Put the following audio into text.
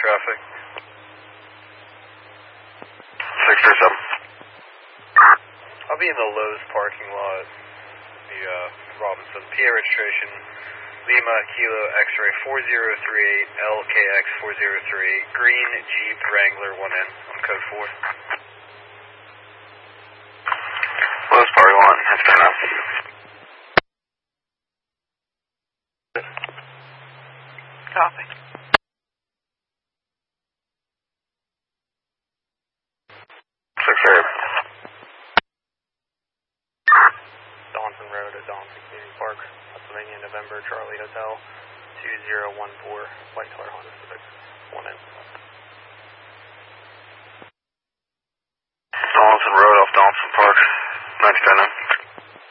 traffic. 637. I'll be in the Lowe's parking lot, the Robinson. PA registration, Lima Kilo X-ray 4038 LKX 4038, green Jeep Wrangler 1N on code 4. Lowe's parking lot, that's fair enough. Copy. Donson Road at Donson Community Park, Pennsylvania, November, Charlie Hotel, 2014, white color Honda Civic, 1N. Donson Road off Donson Park, 929.